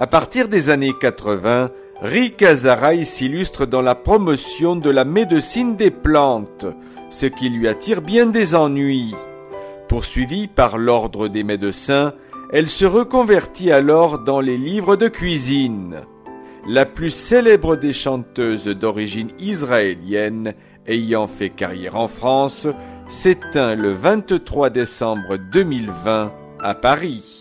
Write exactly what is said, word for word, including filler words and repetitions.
À partir des années quatre-vingts, Rick Azaray s'illustre dans la promotion de la médecine des plantes, ce qui lui attire bien des ennuis. Poursuivie par l'ordre des médecins, elle se reconvertit alors dans les livres de cuisine. La plus célèbre des chanteuses d'origine israélienne ayant fait carrière en France s'éteint le vingt-trois décembre deux mille vingt à Paris.